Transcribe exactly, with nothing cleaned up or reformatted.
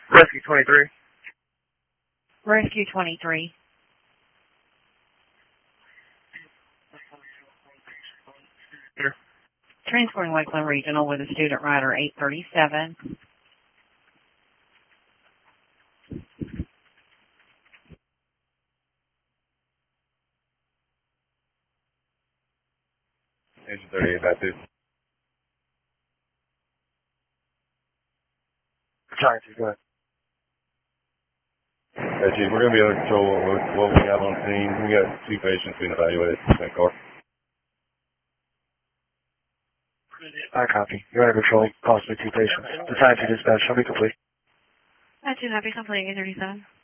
Rescue twenty-three. Rescue twenty-three. Here. Transporting Lakeland Regional with a student rider eight thirty-seven. Engine thirty-eight, back two. Giants, go ahead. Hey, Chief, we're going to be able to control what, we- what we have on scene. We got two patients being evaluated in that car. I copy. You're under control. Possibly two patients. The time to dispatch shall be complete. That's two happy, complete eight thirty-seven.